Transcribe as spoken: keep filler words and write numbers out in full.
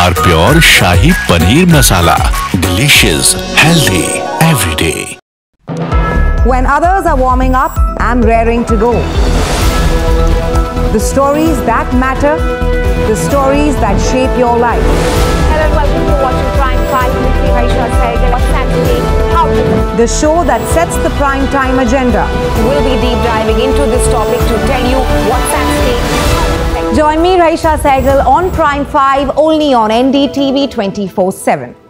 R Pure Shahi Paneer Masala. Delicious, healthy, every day. When others are warming up, I'm raring to go. The stories that matter, the stories that shape your life. Hello and welcome to watching Prime five with me, Raisha Sehgal. What's at stake? How to The show that sets the prime time agenda. We'll be deep diving into this topic to tell you what's at stake. Join me, Raisha Sehgal, on Prime five, only on N D T V twenty-four seven.